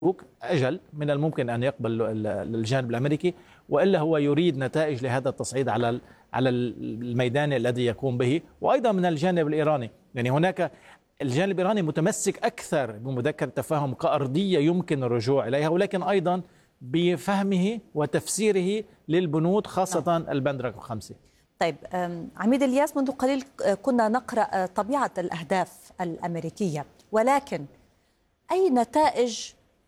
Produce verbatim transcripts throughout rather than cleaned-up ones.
أجل من الممكن أن يقبل الجانب الأمريكي، وإلا هو يريد نتائج لهذا التصعيد على على الميدان الذي يقوم به. وأيضا من الجانب الإيراني، يعني هناك الجانب الإيراني متمسك أكثر بمذكرة التفاهم كأرضية يمكن الرجوع إليها، ولكن أيضا بفهمه وتفسيره للبنود، خاصة البند رقم خمسة. طيب عميد الياس، منذ قليل كنا نقرأ طبيعة الأهداف الأمريكية، ولكن أي نتائج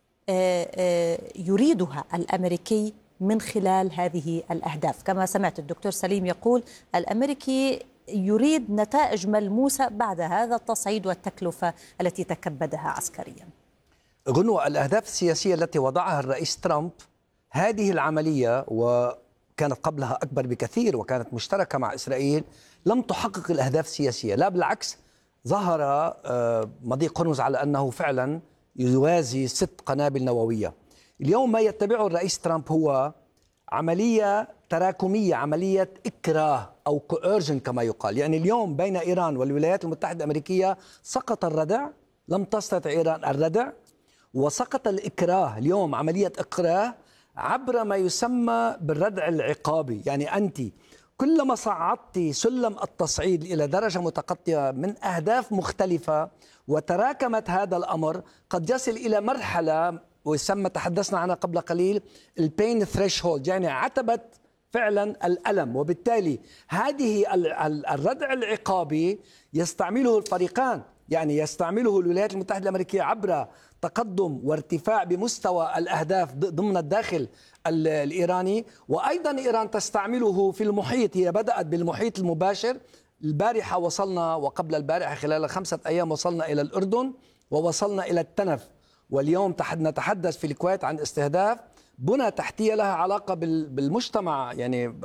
يريدها الأمريكي من خلال هذه الأهداف؟ كما سمعت الدكتور سليم يقول الأمريكي يريد نتائج ملموسة بعد هذا التصعيد والتكلفة التي تكبدها عسكريا. غنوة، الأهداف السياسية التي وضعها الرئيس ترامب، هذه العملية وكانت قبلها أكبر بكثير وكانت مشتركة مع إسرائيل، لم تحقق الأهداف السياسية، لا بالعكس، ظهر مضيق هرمز على أنه فعلا يوازي ست قنابل نووية. اليوم ما يتبعه الرئيس ترامب هو عملية تراكمية، عملية إكراه أو كويرجن كما يقال. يعني اليوم بين إيران والولايات المتحدة الأمريكية سقط الردع، لم تستطع إيران الردع، وسقط الإكراه. اليوم عملية إكراه عبر ما يسمى بالردع العقابي. يعني أنت كلما صعدت سلم التصعيد إلى درجة متقطعة من أهداف مختلفة وتراكمت هذا الأمر، قد يصل إلى مرحلة ويسمى، تحدثنا عنها قبل قليل، البين ثريشولد، يعني عتبة فعلا الألم. وبالتالي هذه الردع العقابي يستعمله الفريقان، يعني يستعمله الولايات المتحدة الأمريكية عبر تقدم وارتفاع بمستوى الأهداف ضمن الداخل الإيراني، وأيضا إيران تستعمله في المحيط. هي بدأت بالمحيط المباشر، البارحة وصلنا، وقبل البارحة خلال خمسة أيام وصلنا إلى الأردن ووصلنا إلى التنف، واليوم نتحدث في الكويت عن استهداف بنى تحتية لها علاقة بالمجتمع، يعني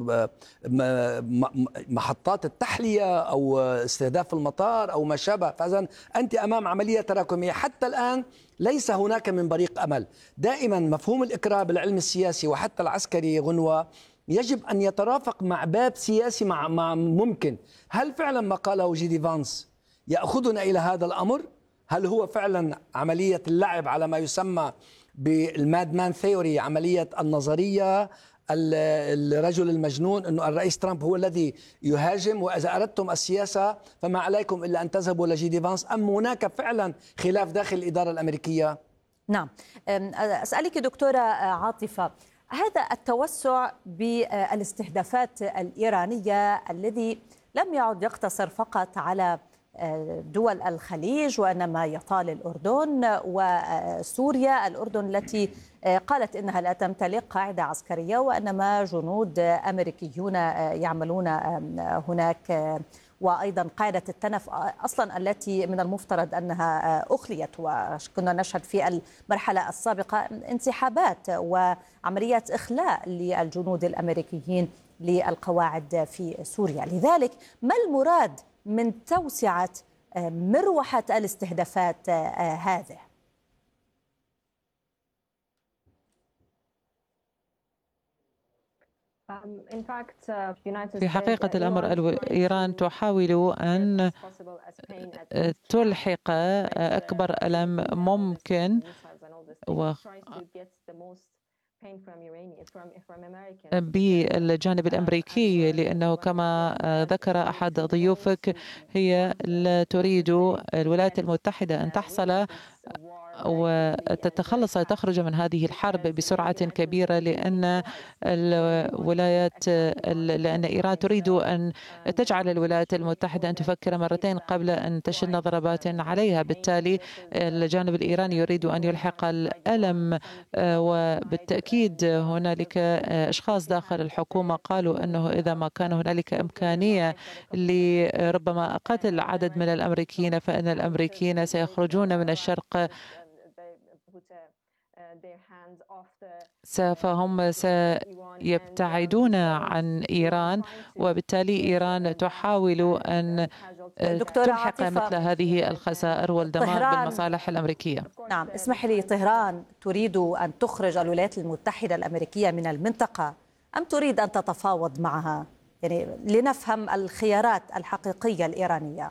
محطات التحلية أو استهداف المطار أو ما شابه. فإذا أنت أمام عملية تراكمية. حتى الآن ليس هناك من بريق أمل. دائما مفهوم الإكراه بالعلم السياسي وحتى العسكري غنوة يجب أن يترافق مع باب سياسي مع, مع ممكن. هل فعلا ما قاله جي دي فانس يأخذنا إلى هذا الأمر؟ هل هو فعلا عملية اللعب على ما يسمى بالماد مان ثيوري، عملية النظرية الرجل المجنون، أنه الرئيس ترامب هو الذي يهاجم، وإذا أردتم السياسة فما عليكم إلا أن تذهبوا لجي دي فانس؟ أم هناك فعلا خلاف داخل الإدارة الأمريكية؟ نعم، أسألك دكتورة عاطفة، هذا التوسع بالاستهدافات الإيرانية الذي لم يعد يقتصر فقط على دول الخليج، وإنما يطال الأردن وسوريا، الأردن التي قالت إنها لا تمتلك قاعدة عسكرية وإنما جنود أمريكيون يعملون هناك، وأيضا قاعدة التنف أصلا التي من المفترض أنها أخليت، وكنا نشهد في المرحلة السابقة انسحابات وعمليات إخلاء للجنود الأمريكيين للقواعد في سوريا. لذلك ما المراد من توسعة مروحة الاستهدافات هذه؟ في حقيقة الأمر إيران تحاول أن تلحق أكبر ألم ممكن و بالجانب الأمريكي، لأنه كما ذكر أحد ضيوفك هي لا تريد الولايات المتحدة أن تحصل وتتخلص وتخرج من هذه الحرب بسرعة كبيرة، لأن الولايات لأن إيران تريد أن تجعل الولايات المتحدة أن تفكر مرتين قبل أن تشن ضربات عليها. بالتالي الجانب الإيراني يريد أن يلحق الألم، وبالتأكيد هنالك أشخاص داخل الحكومة قالوا أنه إذا ما كان هنالك إمكانية لربما قتل عدد من الأمريكيين فإن الأمريكيين سيخرجون من الشرق، فهم سيبتعدون عن إيران، وبالتالي إيران تحاول أن تلحق مثل هذه الخسائر والدمار بالمصالح الأمريكية. نعم، اسمح لي، طهران تريد أن تخرج الولايات المتحدة الأمريكية من المنطقة أم تريد أن تتفاوض معها؟ يعني لنفهم الخيارات الحقيقية الإيرانية.